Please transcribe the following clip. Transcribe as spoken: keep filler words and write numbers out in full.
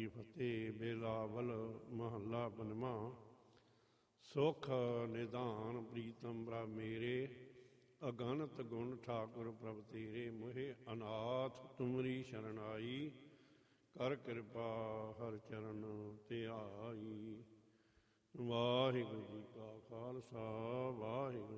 ਜੀ ਫਤਿਹ। ਬੇਲਾਵਲ ਮਹੱਲਾ ਪੰਜਵਾਂ। ਸੁਖ ਨਿਧਾਨ ਪ੍ਰੀਤਮ ਪ੍ਰਭ ਮੇਰੇ, ਅਗਨਤ ਗੁਣ ਠਾਕੁਰ ਪ੍ਰਭ ਤੇਰੇ। ਮੋਹਿ ਅਨਾਥ ਤੁਮਰੀ ਸ਼ਰਨ ਆਈ, ਕਰ ਕਿਰਪਾ ਹਰ ਚਰਨ ਧਿਆਈ। ਵਾਹਿਗੁਰੂ ਜੀ ਕਾ ਖਾਲਸਾ ਵਾਹਿਗੁਰੂ